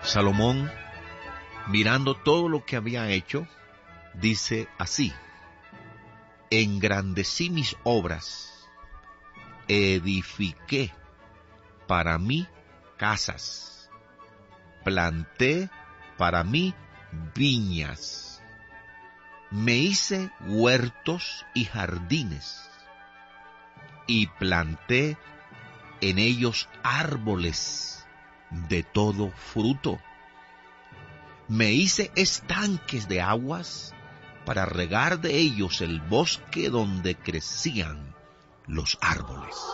Salomón, mirando todo lo que había hecho, dice así: engrandecí mis obras, edifiqué para mí casas, planté para mí viñas, me hice huertos y jardines, y planté en ellos árboles de todo fruto. Me hice estanques de aguas para regar de ellos el bosque donde crecían los árboles.